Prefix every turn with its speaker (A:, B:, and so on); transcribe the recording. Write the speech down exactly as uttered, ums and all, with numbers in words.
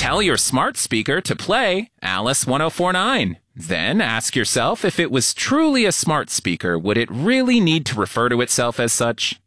A: Tell your smart speaker to play Alice one oh four nine. Then ask yourself if it was truly a smart speaker, would it really need to refer to itself as such?